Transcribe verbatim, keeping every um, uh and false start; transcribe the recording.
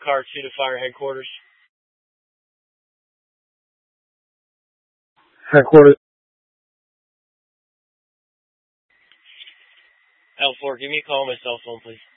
car two to fire headquarters. Headquarters. L four, give me a call on my cell phone, please.